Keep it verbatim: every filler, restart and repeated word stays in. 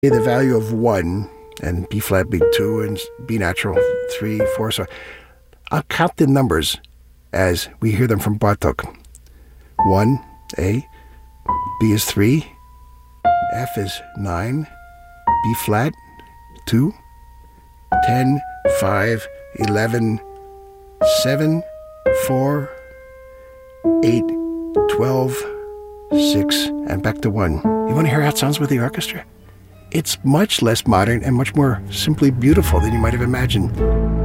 The value of one, and B flat being two, and B natural three, four. So I'll count the numbers as we hear them from Bartók. One, A. B is three. F is nine. B flat, two. Ten, five, eleven, seven, four, eight, twelve, six, and back to one. You want to hear how it sounds with the orchestra? It's much less modern and much more simply beautiful than you might have imagined.